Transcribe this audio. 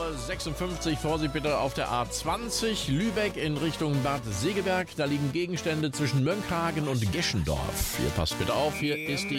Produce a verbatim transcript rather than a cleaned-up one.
Uhr sechsundfünfzig. Vorsicht bitte auf der A zwanzig. Lübeck in Richtung Bad Segeberg. Da liegen Gegenstände zwischen Mönckehagen und Geschendorf. Hier passt bitte auf. Hier ist die